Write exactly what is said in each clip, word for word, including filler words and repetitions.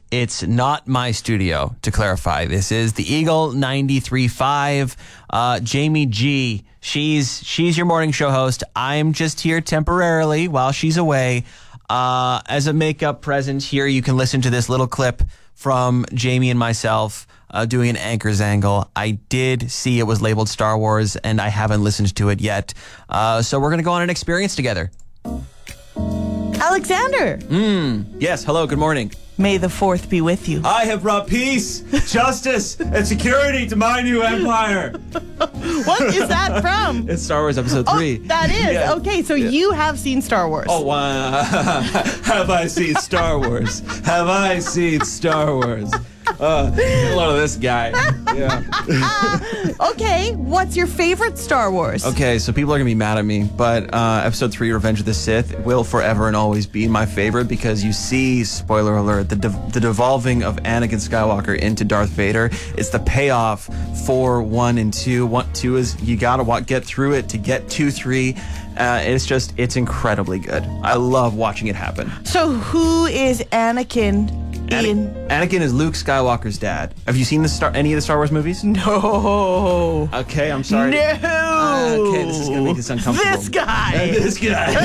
it's not my studio, to clarify. This is the Eagle ninety-three point five. Uh, Jamie G, she's she's your morning show host. I'm just here temporarily while she's away. Uh, as a makeup present here, you can listen to this little clip from Jamie and myself uh, doing an Anchor's Angle. I did see it was labeled Star Wars, and I haven't listened to it yet. Uh, so we're going to go on an experience together. Alexander. Mm, yes, hello, good morning. May the fourth be with you. I have brought peace, justice, and security to my new empire. What is that from? It's Star Wars Episode Oh, three. that is. Yeah. Okay, so Yeah. you have seen Star Wars. Oh, uh, have I seen Star Wars? Have I seen Star Wars? Uh, a lot of this guy. Yeah. Okay, what's your favorite Star Wars? Okay, so people are going to be mad at me, but uh, Episode three, Revenge of the Sith, will forever and always be my favorite because you see, spoiler alert, the, de- the devolving of Anakin Skywalker into Darth Vader. It's the payoff for one and two. One, two is you got to wa- get through it to get to three. Uh, it's just, it's incredibly good. I love watching it happen. So who is Anakin in? Anakin is Luke Skywalker's dad. Have you seen the Star- any of the Star Wars movies? No. Okay, I'm sorry. No. Uh, okay, this is going to make this uncomfortable. This guy. this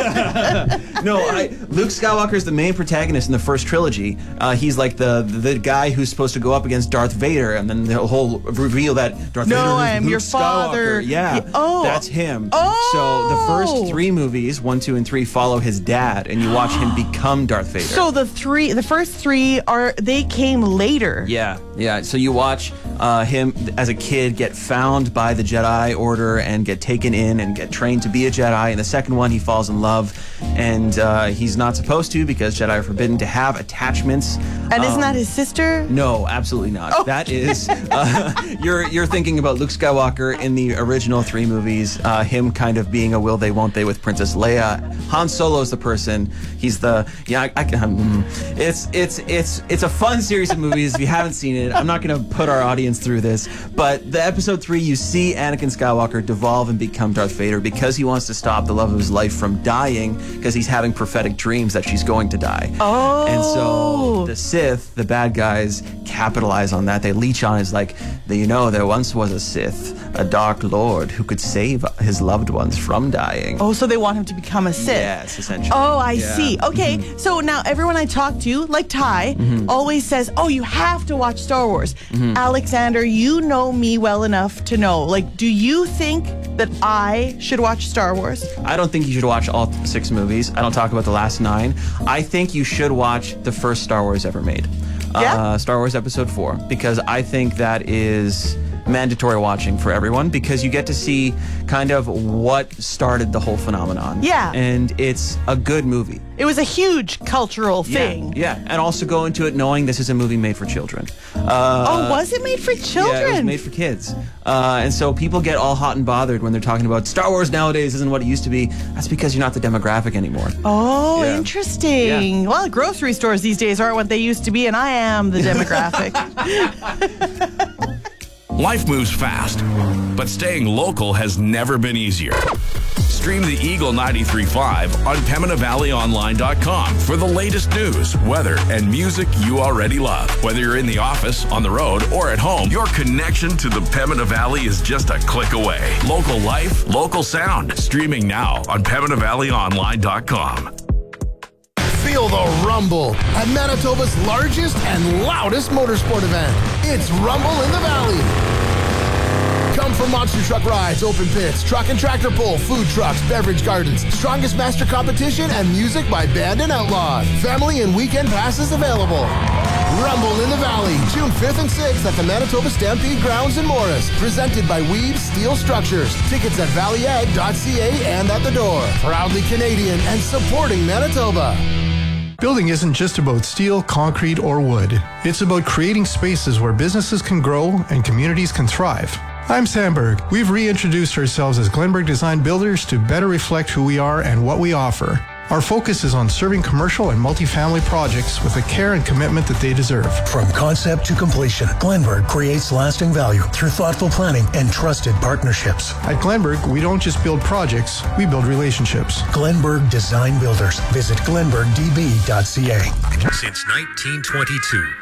guy. no, I, Luke Skywalker is the main protagonist in the first trilogy. Uh, he's like the, the the guy who's supposed to go up against Darth Vader, and then the whole reveal that Darth No, Vader is I am Luke your father. Skywalker. Yeah, Yeah, oh. that's him. Oh. So the first three movies, one, two, and three, follow his dad, and you watch him become Darth Vader. So the three, the first three are, they came later. Yeah, yeah. So you watch uh, him as a kid get found by the Jedi Order and get taken in and get trained to be a Jedi. In the second one, he falls in love, and uh, he's not supposed to because Jedi are forbidden to have attachments. And isn't Um, that his sister? No, absolutely not. Oh. That is, uh, you're you're thinking about Luke Skywalker in the original three movies, uh, him kind of being a will they won't they with Princess Leia. Han Solo's the person. He's the yeah. I, I can. Um, it's it's it's it's a fun series of movies. If you haven't seen it, I'm not going to put our audience through this. But the episode three, you see Anakin Skywalker devolve and become Darth Vader because he wants to stop the love of his life from dying because he's having prophetic dreams that she's going to die. Oh. And so the Sith, the bad guys, capitalize on that. They leech on it. It's like, you know, there once was a Sith, a dark lord who could save his loved ones from dying. Oh, so they want him to become a Sith. Yes, essentially. Oh, I Yeah. see. Okay, Mm-hmm. so now everyone I talk to, like Ty, Mm-hmm. always says, oh, you have to watch Star Wars. Mm-hmm. Alexander, you know me well enough to know. Like, do you think that I should watch Star Wars? I don't think you should watch all six movies. I don't talk about the last nine. I think you should watch the first Star Wars ever made. Yeah? Uh, Star Wars Episode four, because I think that is mandatory watching for everyone because you get to see kind of what started the whole phenomenon. Yeah. And it's a good movie. It was a huge cultural Yeah, thing. yeah, and also go into it knowing this is a movie made for children. Uh, Oh, was it made for children? Yeah, it was made for kids. Uh, and so people get all hot and bothered when they're talking about Star Wars nowadays isn't what it used to be. That's because you're not the demographic anymore. Oh, Yeah. interesting. Yeah. Well, grocery stores these days aren't what they used to be, and I am the demographic. Life moves fast, but staying local has never been easier. Stream the Eagle ninety-three point five on Pembina Valley Online dot com for the latest news, weather, and music you already love. Whether you're in the office, on the road, or at home, your connection to the Pembina Valley is just a click away. Local life, local sound. Streaming now on Pembina Valley Online dot com. Feel the rumble at Manitoba's largest and loudest motorsport event. It's Rumble in the Valley. Come for monster truck rides, open pits, truck and tractor pull, food trucks, beverage gardens, strongest master competition, and music by Band and Outlaw. Family and weekend passes available. Rumble in the Valley, June fifth and sixth at the Manitoba Stampede Grounds in Morris. Presented by Weaves Steel Structures. Tickets at valley ag dot c a and at the door. Proudly Canadian and supporting Manitoba. Building isn't just about steel, concrete, or wood. It's about creating spaces where businesses can grow and communities can thrive. I'm Sandberg. We've reintroduced ourselves as Glenberg Design Builders to better reflect who we are and what we offer. Our focus is on serving commercial and multifamily projects with the care and commitment that they deserve. From concept to completion, Glenberg creates lasting value through thoughtful planning and trusted partnerships. At Glenberg, we don't just build projects, we build relationships. Glenberg Design Builders. Visit glenberg d b dot c a. Since nineteen twenty-two.